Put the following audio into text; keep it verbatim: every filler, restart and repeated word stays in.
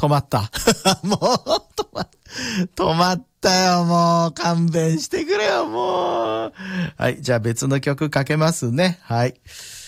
止まった。もう、止ま、止まったよ、もう。勘弁してくれよ、もう。はい、じゃあ別の曲かけますね。はい。